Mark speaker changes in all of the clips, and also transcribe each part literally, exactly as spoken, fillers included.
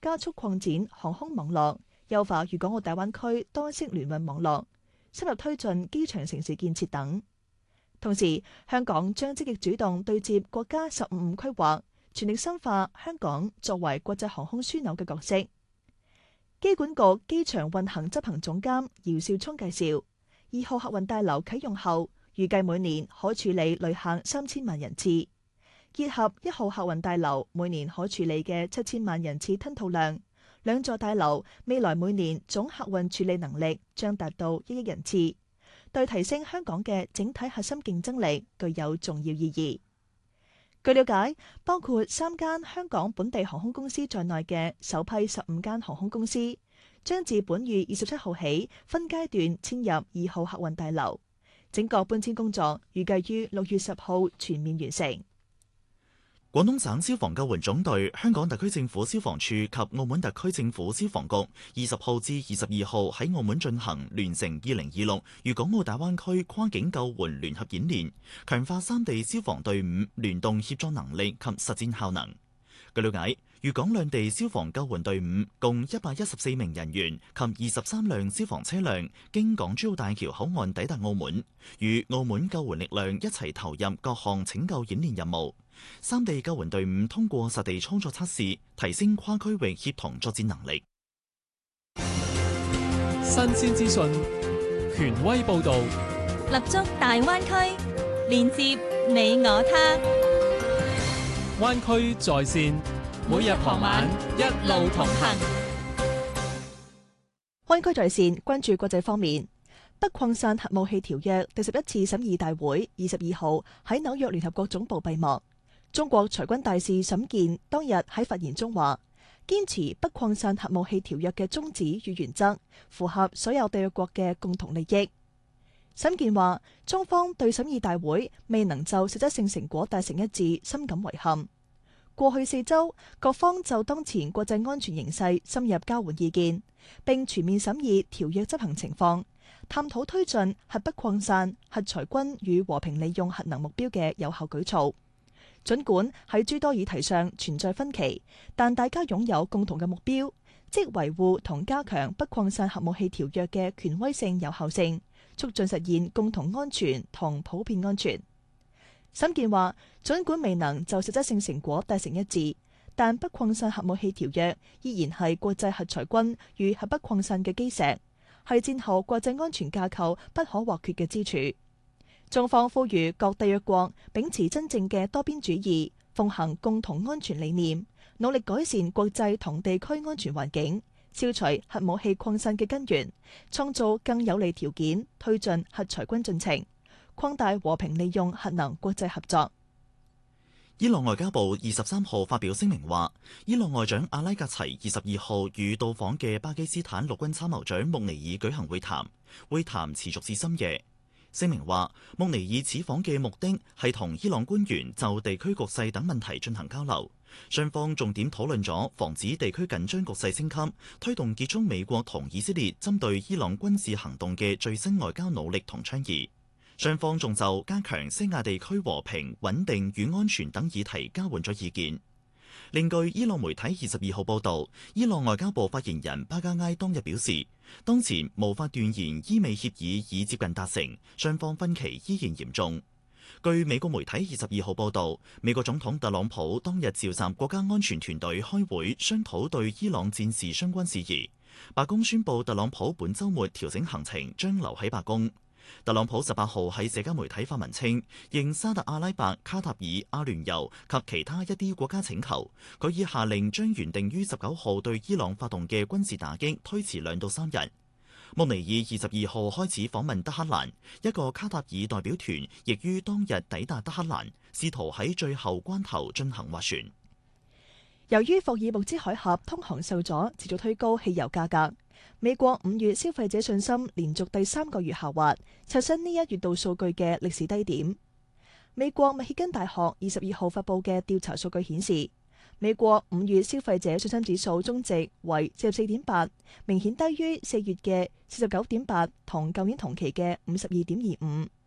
Speaker 1: 加速擴展航空網絡，優化粵港澳大灣區多式聯運網絡，深入推進機場城市建設等。同時，香港將積極主動對接國家十五五規劃，全力深化香港作為國際航空樞紐嘅角色。機管局機場運行執行總監姚少聰介紹，二號客運大樓啟用後，預計每年可處理旅客三千萬人次，結合一號客運大樓每年可處理嘅七千萬人次吞吐量，兩座大樓未來每年總客運處理能力將達到一億人次，對提升香港嘅整體核心競爭力具有重要意義。據了解，包括三間香港本地航空公司在內嘅首批十五間航空公司，將自本月二十七號起分階段遷入二號客運大樓。整個搬遷工作預計於六月十號全面完成。
Speaker 2: 廣東省消防救援總隊、香港特區政府消防處及澳門特區政府消防局二十號至二十二號喺澳門進行聯成二零二六粵港澳大灣區跨境救援聯合演練，強化三地消防隊伍聯動協作能力及實戰效能。據了解，粵港兩地消防救援隊伍共一百一十四名人員及二十三輛消防車輛經港珠澳大橋口岸抵達澳門，與澳門救援力量一齊投入各項拯救演練任務。三地救援隊伍通過實地操作測試，提升跨區域協同作戰能力。
Speaker 3: 新鮮資訊，權威報導，
Speaker 4: 立足大灣區，連接你我他。
Speaker 3: 灣區在線，每日傍晚一路同行。
Speaker 1: 灣區在線關注國際方面，不擴散核武器條約第十一次審議大會二十二號喺紐約聯合國總部閉幕。中國裁軍大使沈健當日喺發言中話，堅持不擴散核武器條約嘅宗旨與原則，符合所有締約國嘅共同利益。沈健話，中方對審議大會未能就實質性成果達成一致深感遺憾。過去四週，各方就當前國際安全形勢深入交換意見，並全面審議條約執行情況，探討推進核不擴散、核裁軍與和平利用核能目標嘅有效舉措。儘管喺諸多議題上存在分歧，但大家擁有共同嘅目標，即維護同加強不擴散核武器條約嘅權威性、有效性，促進實現共同安全同普遍安全。沈健話，儘管未能就實質性成果達成一致，但不擴散核武器條約依然係國際核裁軍與核不擴散嘅基石，係戰後國際安全架構不可或缺嘅支柱。中方呼籲各締約國秉持真正嘅多邊主義，奉行共同安全理念，努力改善國際同地區安全環境，消除核武器擴散嘅根源，創造更有利條件，推進核裁軍進程，擴大和平利用核能國際合作。
Speaker 2: 伊朗外交部二十三號發表聲明話，伊朗外長阿拉格齊二十二號與到訪嘅巴基斯坦陸軍參謀長穆尼爾舉行會談，會談持續至深夜。聲明話，穆尼爾此訪嘅目的係同伊朗官員就地區局勢等問題進行交流，雙方重點討論咗防止地區緊張局勢升級、推動結束美國同以色列針對伊朗軍事行動嘅最新外交努力同倡議。雙方仲就加強西亞地區和平、穩定與安全等議題交換咗意見。另據伊朗媒體二十二號報導，伊朗外交部發言人巴加埃當日表示，當前無法斷言伊美協議已接近達成，雙方分歧依然嚴重。據美國媒體二十二號報導，美國總統特朗普當日召集國家安全團隊開會商討對伊朗戰事相關事宜。白宮宣布特朗普本週末調整行程，將留喺白宮。特朗普十八號喺社交媒體發文稱，應沙特阿拉伯、卡塔爾、阿聯酋及其他一啲國家請求，佢已下令將原定於十九號對伊朗發動嘅軍事打擊推遲兩到三日。穆尼爾二十二號開始訪問德黑蘭，一個卡塔爾代表團亦於當日抵達德黑蘭，試圖喺最後關頭進行斡旋。
Speaker 1: 由於霍爾木茲海峽通航受阻，持續推高汽油價格。美國五月消費者信心連續第三個月下滑，刷新呢一月度數據嘅歷史低點。美國密歇根大學二十二號發布嘅調查數據顯示，美國五月消費者信心指數終值為四十四點八，明顯低於四月嘅四十九點八同舊年同期嘅五十二點二五。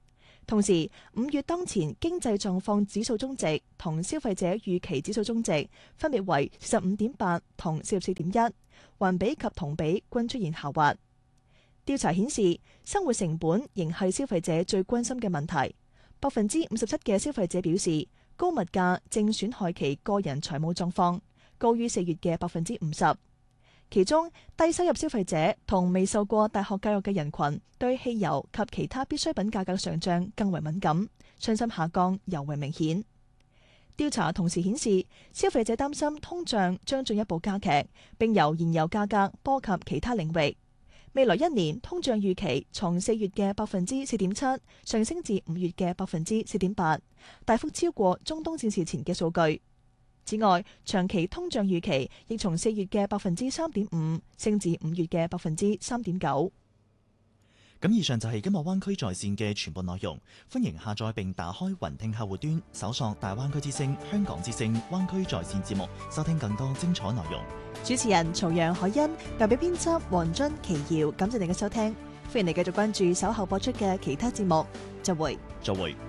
Speaker 1: 同時，五月當前經濟狀況指數終值同消費者預期指數終值分別為四十五點八同四十四點一，環比及同比均出現下滑。調查顯示，生活成本仍係消費者最關心嘅問題。百分之五十七嘅消費者表示，高物價正損害其個人財務狀況，高於四月嘅百分之五十。其中，低收入消費者同未受過大學教育嘅人群對汽油及其他必需品價格上漲更為敏感，信心下降尤為明顯。調查同時顯示，消費者擔心通脹將進一步加劇，並由燃油價格波及其他領域。未來一年通脹預期從四月嘅百分之四點七上升至五月嘅百分之四點八，大幅超過中東戰事前嘅數據。此外，長期通脹預期亦從四月嘅百分之三點五升至五月嘅百分之三點九。
Speaker 2: 咁以上就係今日灣區在線嘅全部內容，歡迎下載並打開雲聽客戶端，搜索大灣區之聲、香港之聲、灣區在線節目，收聽更多精彩內容。
Speaker 1: 主持人曹陽海欣，代表編輯黃津、奇瑤，感謝你嘅收聽，歡迎你繼續關注稍後播出嘅其他節目。再會。
Speaker 2: 再會。